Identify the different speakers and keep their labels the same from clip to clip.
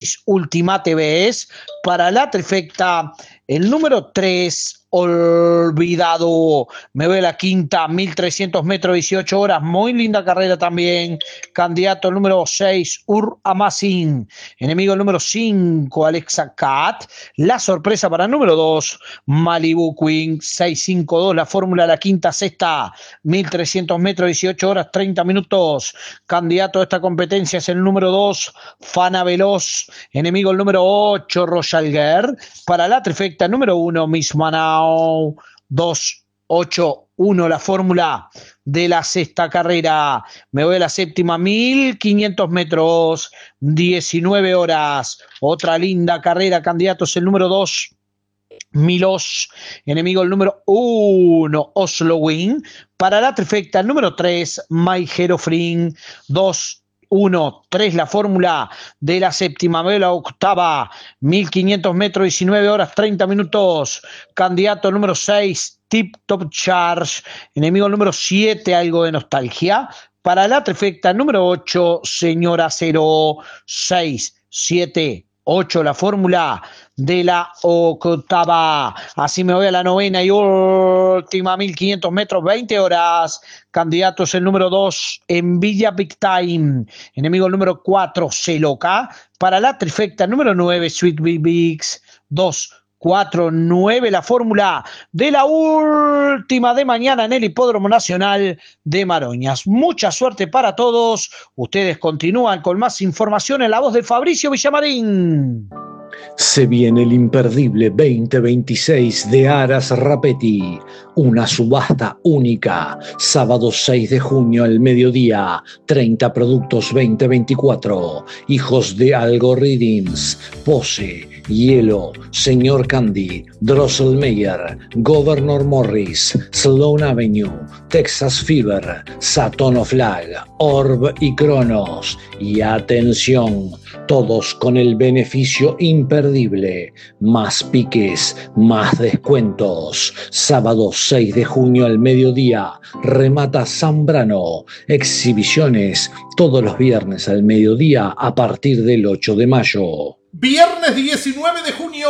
Speaker 1: 6, Ultimate Bes. Para la trifecta, el número 3, Olvidado. Me voy a la quinta, 1300 metros, 18 horas. Muy linda carrera también. Candidato número 6, Ur Amasin. Enemigo número 5, Alexa Cat. La sorpresa para el número 2, Malibu Queen. 652, la fórmula, la quinta, sexta. 1300 metros, 18 horas, 30 minutos. Candidato a esta competencia es el número 2, Fana Veloz. Enemigo el número 8, Royal Girl. Para la trifecta, número 1, Miss Manao. 2, 8, 1, la fórmula de la sexta carrera. Me voy a la séptima, 1500 metros, 19 horas. Otra linda carrera. Candidatos el número 2, Milos. Enemigo el número 1, Oslo Wing. Para la trifecta, el número 3, My Hero Fring. 2, 1, 3, la fórmula de la séptima. Me voy a la octava, 1500 metros, 19 horas, 30 minutos. Candidato número 6, Tip Top Charge. Enemigo número 7, algo de nostalgia. Para la trifecta, número 8, Señora 0. 6, 7, 8, la fórmula de la octava. Así me voy a la novena y última, 1500 metros, 20 horas. Candidatos el número 2, Envidia Big Time. Enemigo el número 4, Celoca. Para la trifecta, número 9, Sweet Big Bigs. 2, 4, 9, la fórmula de la última de mañana en el Hipódromo Nacional de Maroñas. Mucha suerte para todos. Ustedes continúan con más información en la voz de Fabricio Villamarín.
Speaker 2: Se viene el imperdible 2026 de Aras Rapetti, una subasta única, sábado 6 de junio al mediodía, 30 productos 2024, hijos de Algorithms, Pose, Hielo, Señor Candy, Drosselmeyer, Governor Morris, Sloan Avenue, Texas Fever, Saturn Flag, Orb y Cronos. Y atención, todos con el beneficio imperdible, más piques, más descuentos. Sábado 6 de junio al mediodía, remata Zambrano. Exhibiciones todos los viernes al mediodía a partir del 8 de mayo.
Speaker 3: Viernes 19 de junio,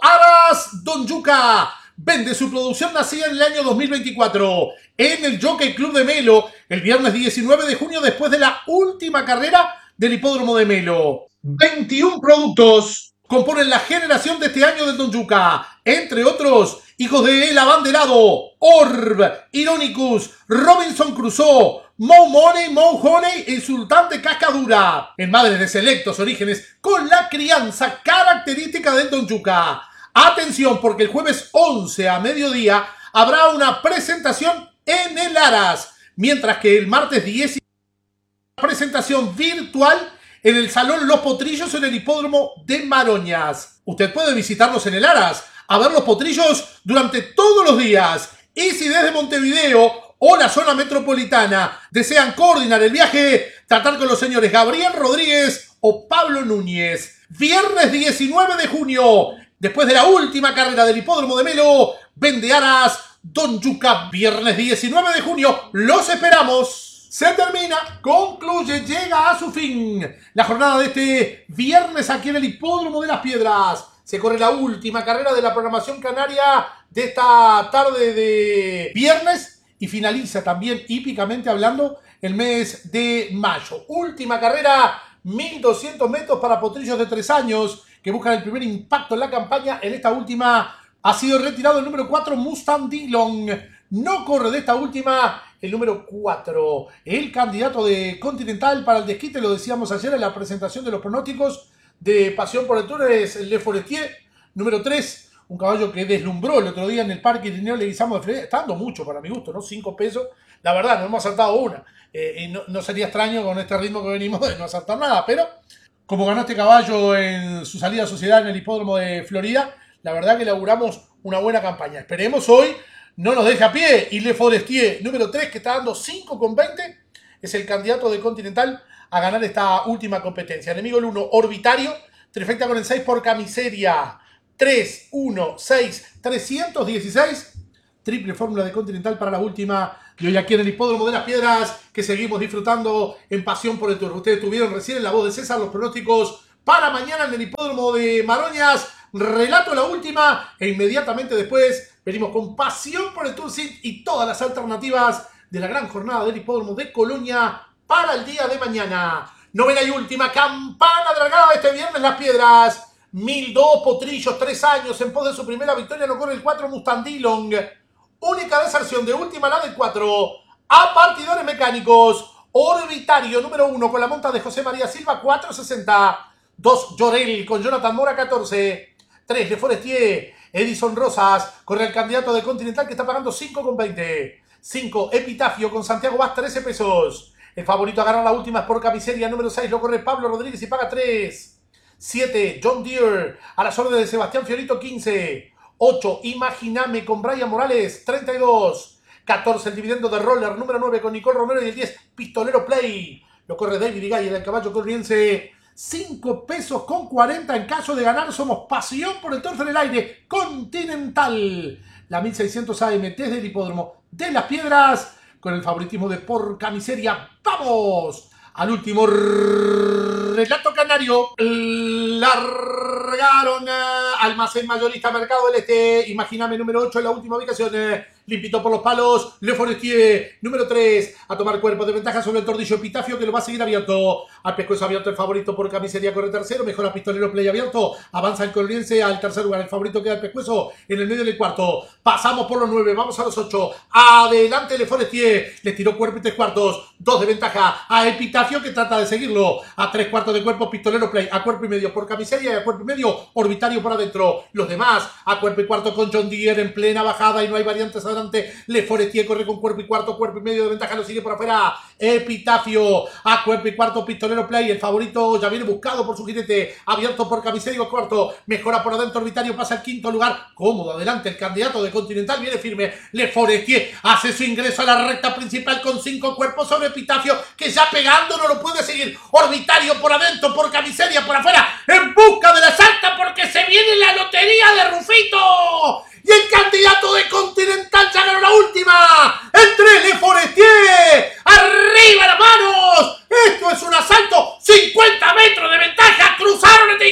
Speaker 3: Aras Don Yuca vende su producción nacida en el año 2024 en el Jockey Club de Melo el viernes 19 de junio después de la última carrera del Hipódromo de Melo. 21 productos componen la generación de este año del Don Yuca, entre otros, hijos de El Abanderado, Orb, Ironicus, Robinson Crusoe, Mo Money, Mo Honey y Sultán de Cascadura, en madres de selectos orígenes con la crianza característica del Don Yuca. Atención, porque el jueves 11 a mediodía habrá una presentación en el Aras, mientras que el martes 10 presentación virtual en el Salón Los Potrillos en el Hipódromo de Maroñas. Usted puede visitarnos en el Aras a ver los potrillos durante todos los días. Y si desde Montevideo o la zona metropolitana desean coordinar el viaje, tratar con los señores Gabriel Rodríguez o Pablo Núñez. Viernes 19 de junio, después de la última carrera del Hipódromo de Melo, vende Aras Don Yuca. Viernes 19 de junio, los esperamos. Se termina, concluye, llega a su fin la jornada de este viernes aquí en el Hipódromo de las Piedras. Se corre la última carrera de la programación canaria de esta tarde de viernes y finaliza también, hípicamente hablando, el mes de mayo. Última carrera, 1200 metros para potrillos de 3 años que buscan el primer impacto en la campaña. En esta última ha sido retirado el número 4, Mustang Dillon. No corre de esta última el número 4, el candidato de Continental para el desquite, lo decíamos ayer en la presentación de los pronósticos de Pasión por el Tour, es el Le Forestier, número 3, un caballo que deslumbró el otro día en el Parque Irineo Leguizamo de Florida, está dando mucho para mi gusto, ¿no? 5 pesos, la verdad, no hemos acertado una, y no sería extraño con este ritmo que venimos de no acertar nada, pero como ganó este caballo en su salida a sociedad en el Hipódromo de Florida, la verdad que elaboramos una buena campaña. Esperemos hoy no nos deje a pie. Y Le Forestier, número 3, que está dando 5,20, es el candidato de Continental a ganar esta última competencia. Enemigo el 1, Orbitario, trifecta con el 6 por Camiseria. 3, 1, 6, 316. Triple fórmula de Continental para la última de hoy aquí en el Hipódromo de las Piedras, que seguimos disfrutando en Pasión por el Tour. Ustedes tuvieron recién en la voz de César los pronósticos para mañana en el hipódromo de Maroñas. Relato la última e inmediatamente después venimos con pasión por el Tourcing y todas las alternativas de la gran jornada del hipódromo de Colonia para el día de mañana. Novena y última campana dragada este viernes Las Piedras. 1002 Potrillos, 3 años en pos de su primera victoria. No corre el 4 Mustang Dillon. Única deserción de última la del 4. A partidores mecánicos. Orbitario número 1 con la monta de José María Silva, 460. 2 Llorel con Jonathan Mora, 14. 3 Le Forestier, Edison Rosas, corre el candidato de Continental que está pagando 5,20. 5 Epitafio con Santiago Vaz, 13 pesos. El favorito a ganar la última es por Camiseria, número 6 lo corre Pablo Rodríguez y paga 3. 7 John Deere, a las órdenes de Sebastián Fiorito, 15. 8 Imaginame con Brian Morales, 32. 14 el dividendo de Roller, número 9 con Nicole Romero y el 10 Pistolero Play. Lo corre David Igay, el caballo corriense. 5 pesos con 40 en caso de ganar. Somos pasión por el torce en el aire. Continental. La 1600 AM desde el hipódromo de Las Piedras. Con el favoritismo de Por Camiseria. ¡Vamos! Al último relato canario. Largaron Almacén Mayorista Mercado del Este. Imagíname número 8 en la última ubicación. Limpito por los palos, Le Forestier, número 3, a tomar cuerpo de ventaja sobre el tordillo Epitafio que lo va a seguir abierto. Al pescuezo abierto el favorito por Camisería corre tercero, mejora Pistolero Play abierto, avanza el Corriense al tercer lugar, el favorito queda el pescuezo en el medio del cuarto. Pasamos por los 9, vamos a los 8, adelante Le Forestier, le tiró cuerpo y 3 cuartos, 2 de ventaja a Epitafio que trata de seguirlo, a 3 cuartos de cuerpo Pistolero Play, a cuerpo y medio por Camisería y a cuerpo y medio Orbitario por adentro. Los demás a cuerpo y cuarto con John Deere en plena bajada y no hay variantes adelante. Le Forestier corre con cuerpo y cuarto, cuerpo y medio de ventaja, lo sigue por afuera Epitafio, a cuerpo y cuarto Pistolero Play, el favorito ya viene buscado por su jinete, abierto por Camiseria cuarto, mejora por adentro Orbitario, pasa al quinto lugar, cómodo adelante el candidato de Continental, viene firme, Le Forestier hace su ingreso a la recta principal con 5 cuerpos sobre Epitafio, que ya pegando no lo puede seguir, Orbitario por adentro, por Camiseria por afuera, en busca de la salta porque se viene la lotería de Rufito. Y el candidato de Continental ya ganó la última. El 3 Le Forestier. ¡Arriba las manos! Esto es un asalto. 50 metros de ventaja. Cruzaron el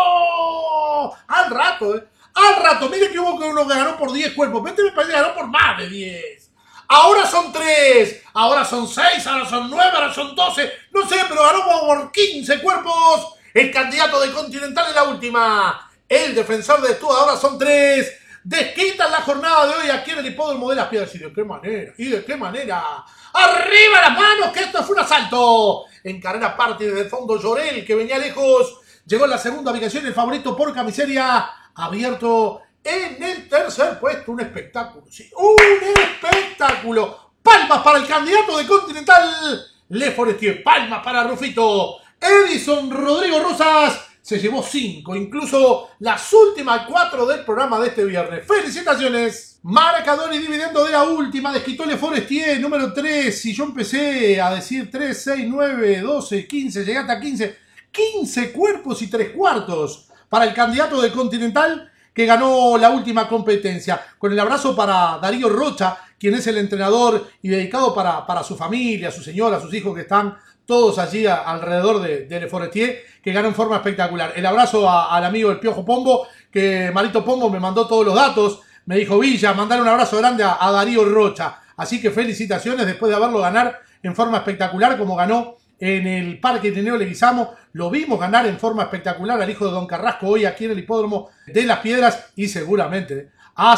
Speaker 3: disco. Al rato, Al rato. Mire que hubo uno que ganó por 10 cuerpos. Vete, me parece que ganó por más de 10. Ahora son 3. Ahora son 6. Ahora son 9. Ahora son 12. No sé, pero ganó por 15 cuerpos. El candidato de Continental en la última. El defensor de Estúa. Ahora son 3. Desquitan la jornada de hoy aquí en el hipódromo de Las Piedras. ¿Y de qué manera? ¿Y de qué manera? ¡Arriba las manos! Que esto fue un asalto. En carrera parte desde el fondo Llorel, que venía lejos. Llegó en la segunda ubicación el favorito por Camiseria. Abierto en el tercer puesto. Un espectáculo. Sí, un espectáculo. Palmas para el candidato de Continental. Le Forestier. Palmas para Rufito. Edison Rodrigo Rosas se llevó 5, incluso las últimas 4 del programa de este viernes. ¡Felicitaciones! Marcador y dividendo de la última, desquitó Le Forestier, número 3. Y yo empecé a decir 3, 6, 9, 12, 15, llegué hasta 15. 15 cuerpos y 3 cuartos para el candidato de Continental que ganó la última competencia. Con el abrazo para Darío Rocha, quien es el entrenador y dedicado para su familia, su señora, sus hijos que están todos allí alrededor de Le Forestier, que ganó en forma espectacular. El abrazo al amigo el Piojo Pombo, que Marito Pombo me mandó todos los datos, me dijo Villa, mandar un abrazo grande a Darío Rocha. Así que felicitaciones después de haberlo ganar en forma espectacular, como ganó en el Parque Irineo Leguizamo. Lo vimos ganar en forma espectacular al hijo de Don Carrasco hoy aquí en el hipódromo de Las Piedras y seguramente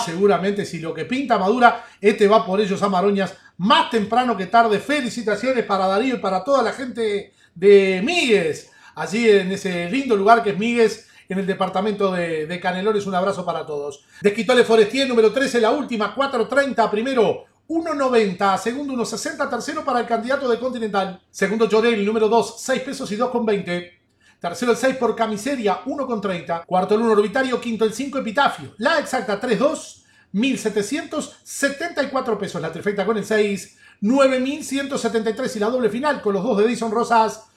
Speaker 3: si lo que pinta madura, va por ellos a Maroñas más temprano que tarde. Felicitaciones para Darío y para toda la gente de Míguez, allí en ese lindo lugar que es Míguez, en el departamento de Canelones. Un abrazo para todos. Desquitó Le Forestier, número 13, la última, 4.30, primero 1.90, segundo 1.60, tercero para el candidato de Continental. Segundo Llorel, número 2, 6 pesos y 2,20. Tercero el 6 por Camiseria, 1,30. Cuarto el 1 Orbitario, quinto el 5 Epitafio. La exacta 3.2, 1.774 pesos. La trifecta con el 6, 9.173. Y la doble final con los 2 de Edison Rosas,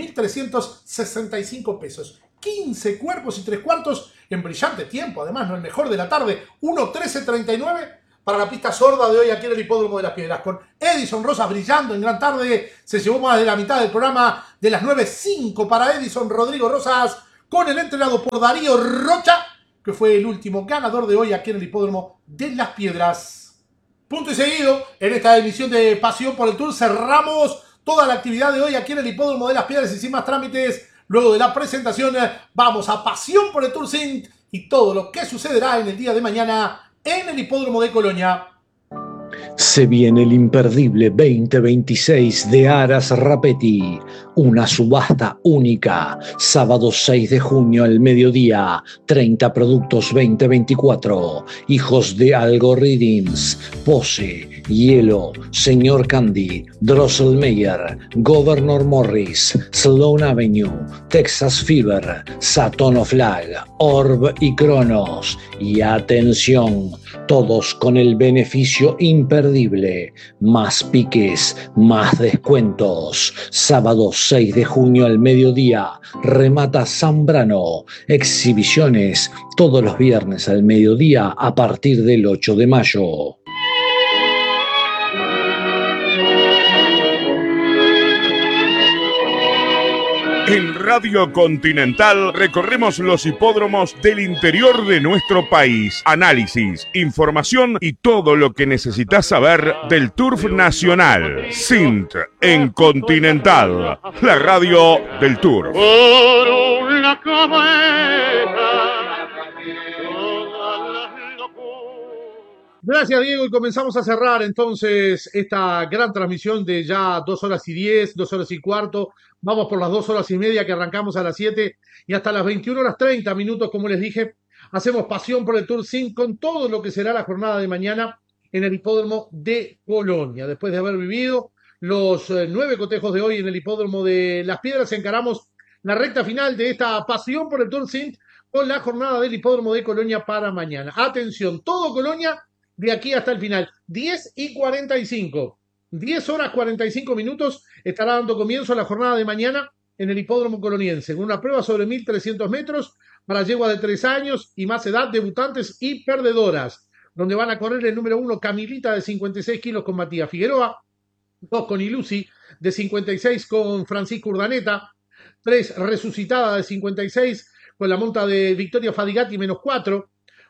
Speaker 3: 2.365 pesos. 15 cuerpos y 3 cuartos en brillante tiempo. Además, no el mejor de la tarde, 1.1339. Para la pista sorda de hoy aquí en el hipódromo de Las Piedras, con Edison Rosas brillando en gran tarde. Se llevó más de la mitad del programa, de las 9.05 para Edison Rodrigo Rosas, con el entrenado por Darío Rocha, que fue el último ganador de hoy aquí en el Hipódromo de Las Piedras. Punto y seguido, en esta emisión de Pasión por el Tour cerramos toda la actividad de hoy aquí en el Hipódromo de Las Piedras y sin más trámites, luego de la presentación, vamos a Pasión por el Tour Sint y todo lo que sucederá en el día de mañana en el Hipódromo de Colonia.
Speaker 2: Se viene el imperdible 2026 de Aras Rapetti, una subasta única, sábado 6 de junio al mediodía, 30 productos 2024, hijos de Algorithms, Pose, Hielo, Señor Candy, Drosselmeyer, Governor Morris, Sloan Avenue, Texas Fever, Saturn Flag, Orb y Cronos. Y atención, todos con el beneficio imperdible, más piques, más descuentos. Sábado 6 de junio al mediodía, remata Zambrano. Exhibiciones todos los viernes al mediodía a partir del 8 de mayo.
Speaker 4: En Radio Continental recorremos los hipódromos del interior de nuestro país. Análisis, información y todo lo que necesitas saber del Turf Nacional. Sint en Continental, la radio del Turf.
Speaker 3: Gracias, Diego, y comenzamos a cerrar entonces esta gran transmisión de ya 2 horas y 10, 2 horas y cuarto. Vamos por las 2 horas y media que arrancamos a las 7 y hasta las 21 horas 30 minutos, como les dije, hacemos Pasión por el Tour Sint con todo lo que será la jornada de mañana en el Hipódromo de Colonia. Después de haber vivido los 9 cotejos de hoy en el Hipódromo de Las Piedras, encaramos la recta final de esta Pasión por el Tour Sint con la jornada del Hipódromo de Colonia para mañana. Atención, todo Colonia de aquí hasta el final, 10 y 45. 10 horas 45 minutos estará dando comienzo a la jornada de mañana en el Hipódromo Coloniense, con una prueba sobre 1.300 metros para yeguas de 3 años y más edad, debutantes y perdedoras, donde van a correr el número 1, Camilita, de 56 kilos con Matías Figueroa, 2 con Ilusi, de 56 con Francisco Urdaneta, 3 Resucitada, de 56 con la monta de Victoria Fadigati, menos 4,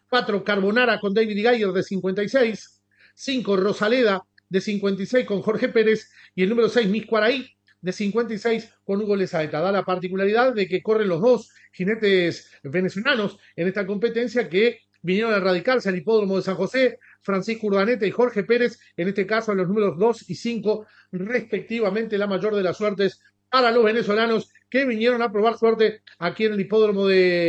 Speaker 3: 4 Carbonara con David Geyer, de 56, 5 Rosaleda, de 56 con Jorge Pérez, y el número 6 Miscuaraí, de 56 con Hugo Lezaeta. Da la particularidad de que corren los dos jinetes venezolanos en esta competencia que vinieron a radicarse al Hipódromo de San José, Francisco Urdaneta y Jorge Pérez, en este caso en los números 2 y 5 respectivamente. La mayor de las suertes para los venezolanos que vinieron a probar suerte aquí en el hipódromo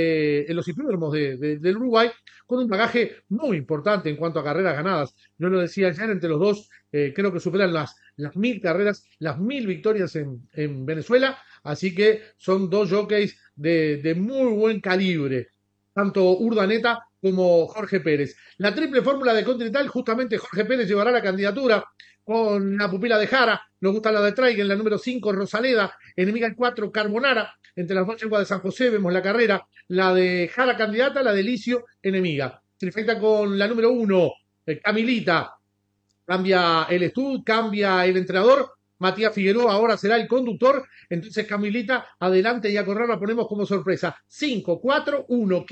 Speaker 3: en los hipódromos del Uruguay, con un bagaje muy importante en cuanto a carreras ganadas. Yo lo decía ayer, entre los dos creo que superan las 1.000 carreras, las 1.000 victorias en Venezuela, así que son dos jockeys de muy buen calibre, tanto Urdaneta como Jorge Pérez. La triple fórmula de Continental, justamente Jorge Pérez llevará la candidatura con la pupila de Jara. Nos gusta la de Traigen, la número 5 Rosaleda, enemiga el 4 Carbonara. Entre las dos yeguas de San José vemos la carrera, la de Jara candidata, la de Licio enemiga. Trifecta con la número 1 Camilita. Cambia el estud, cambia el entrenador. Matías Figueroa ahora será el conductor. Entonces Camilita adelante y a correr la ponemos como sorpresa. 5, 4, 1,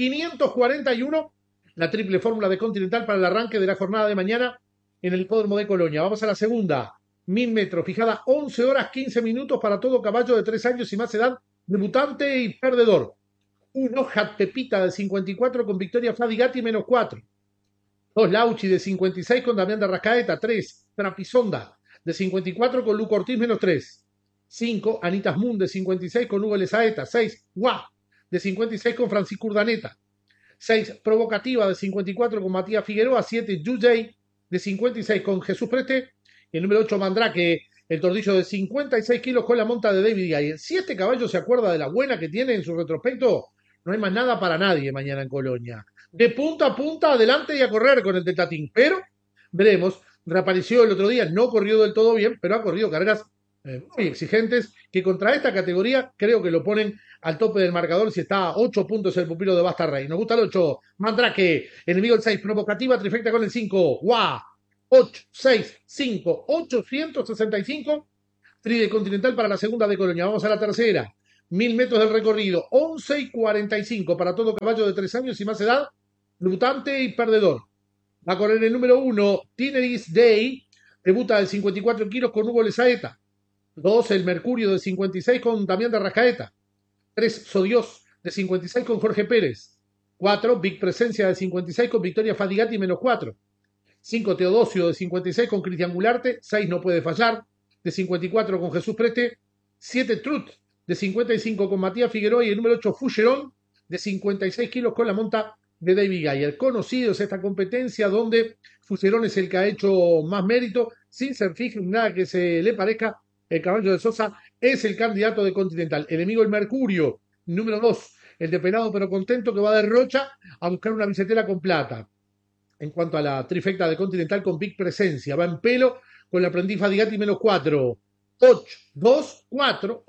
Speaker 3: 541. La triple fórmula de Continental para el arranque de la jornada de mañana en el Hipódromo de Colonia. Vamos a la segunda. 1.000 metros, fijada 11 horas 15 minutos para todo caballo de 3 años y más edad, debutante y perdedor. 1 Hat Pepita de 54 con Victoria Fadigati, menos 4. 2 Lauchi de 56 con Damián de Arrascaeta. 3 Trapisonda de 54 con Luco Ortiz, menos 3. 5 Anitas Moon de 56 con Hugo Lezaeta. 6 Guá de 56 con Francisco Urdaneta. 6 Provocativa de 54 con Matías Figueroa. 7 Yujay de 56 con Jesús Preste. Y el número 8 Mandrake, el tordillo de 56 kilos con la monta de David Gayer. Si este caballo se acuerda de la buena que tiene en su retrospecto, no hay más nada para nadie mañana en Colonia. De punta a punta, adelante y a correr con el Tetatín. Pero veremos, reapareció el otro día, no corrió del todo bien, pero ha corrido carreras muy exigentes que contra esta categoría creo que lo ponen al tope del marcador si está a 8 puntos el pupilo de Basta Rey. Nos gusta el 8, Mandrake, enemigo el 6, Provocativa, trifecta con el 5, Guau. 8, 6, 5, 865. Tride Continental para la segunda de Colonia. Vamos a la tercera. 1000 metros del recorrido, 11:45 para todo caballo de 3 años y más edad, debutante y perdedor. Va a correr el número 1, Tineris Day, debuta de 54 kilos con Hugo Lezaeta. 2, el Mercurio de 56 con Damián de Arrascaeta. 3, Sodios de 56 con Jorge Pérez. 4, Big Presencia de 56 con Victoria Fadigati -4. 5, Teodosio de 56 con Cristian Gularte. 6, No Puede Fallar de 54 con Jesús Preste. 7, Truth de 55 con Matías Figueroa. Y el número 8, Fullerón de 56 kilos con la monta de David Gayer. Conocidos esta competencia donde Fullerón es el que ha hecho más mérito, sin ser fijo, nada que se le parezca. El caballo de Sosa es el candidato de Continental. Enemigo el Mercurio, número 2, el de Penado pero Contento, que va de Rocha a buscar una billetera con plata. En cuanto a la trifecta de Continental con Big Presencia, va en pelo con la aprendiz Fadigati -4. 8, 2, 4,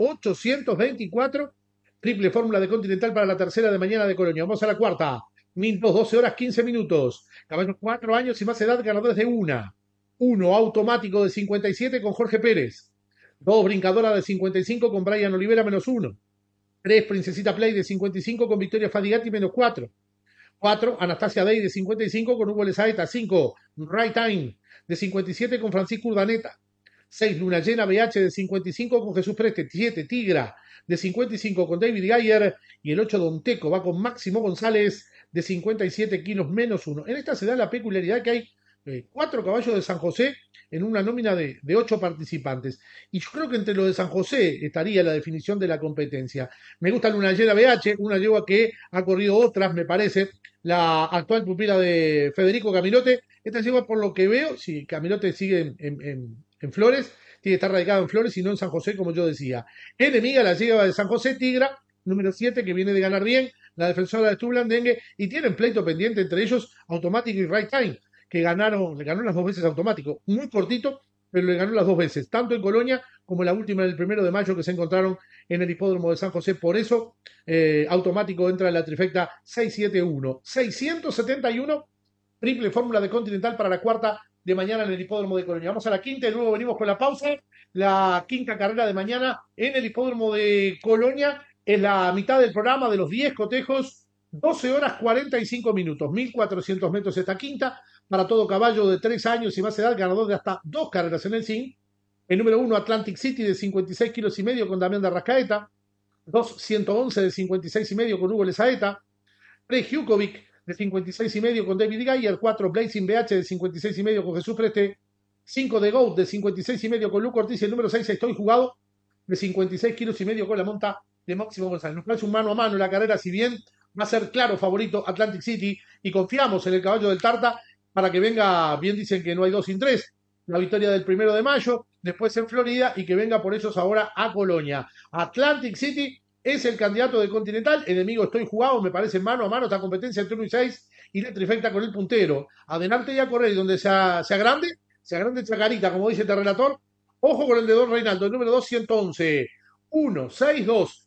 Speaker 3: 824. Triple fórmula de Continental para la tercera de mañana de Colonia. Vamos a la cuarta. 12 horas 15 minutos. Caballos 4 años y más edad, ganadores de una. 1, automático de 57 con Jorge Pérez. 2, brincadora de 55 con Brian Olivera -1. 3, Princesita Play de 55 con Victoria Fadigati -4. 4, Anastasia Day de 55 con Hugo Lezaeta. 5, Right Time de 57 con Francisco Urdaneta. 6, Luna Llena BH de 55 con Jesús Preste. 7, Tigra de 55 con David Gayer. Y el 8, Don Teco va con Máximo González de 57 kilos -1. En esta se da la peculiaridad que hay 4 caballos de San José en una nómina de 8 participantes. Y yo creo que entre los de San José estaría la definición de la competencia. Me gusta Luna Llena BH, una yegua que ha corrido otras, me parece, la actual pupila de Federico Camilote. Esta yegua, por lo que veo, si Camilote sigue en Flores, tiene que estar radicado en Flores y no en San José, como yo decía. Enemiga la yegua de San José, Tigra, número 7, que viene de ganar bien, la defensora de Stublandengue, y tienen pleito pendiente entre ellos, Automático y Right Time, que le ganó las 2 veces Automático, muy cortito, pero le ganó las 2 veces, tanto en Colonia como la última del 1 de mayo que se encontraron en el hipódromo de San José. Por eso, Automático entra en la trifecta 671. 671, triple fórmula de Continental para la cuarta de mañana en el hipódromo de Colonia. Vamos a la quinta y luego venimos con la pausa. La quinta carrera de mañana en el hipódromo de Colonia es la mitad del programa de los 10 cotejos, 12 horas 45 minutos, 1400 metros esta quinta, para todo caballo de 3 años y más edad, ganador de hasta 2 carreras en el SIN. El número 1, Atlantic City, de 56 kilos y medio con Damián de Arrascaeta. 2, 111 de 56 y medio con Hugo Lezaeta. 3, Jukovic de 56 y medio con David Gayer. 4, Blazing BH de 56 y medio con Jesús Preste. 5, The Goat de 56 y medio con Luco Ortiz. Y el número 6, Estoy Jugado, de 56 kilos y medio con la monta de Máximo González. Nos parece un mano a mano en la carrera, si bien va a ser claro favorito Atlantic City, y confiamos en el caballo del Tarta para que venga, bien dicen que no hay 2 sin 3, la victoria del 1 de mayo, después en Florida, y que venga por ellos ahora a Colonia. Atlantic City es el candidato de Continental, enemigo Estoy Jugado, me parece mano a mano esta competencia entre 1 y 6, y la trifecta con el puntero. Adelante y a correr, y donde se agrande Chacarita, como dice este relator. Ojo con el de Don Reinaldo, el número 2, 111. 1, 6, 2,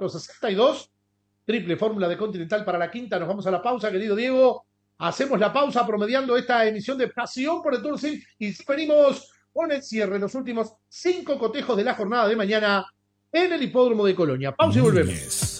Speaker 3: 162. Triple fórmula de Continental para la quinta. Nos vamos a la pausa, querido Diego. Hacemos la pausa promediando esta emisión de Pasión por el Turcil y venimos con el cierre, los últimos 5 cotejos de la jornada de mañana en el hipódromo de Colonia. Pausa y volvemos.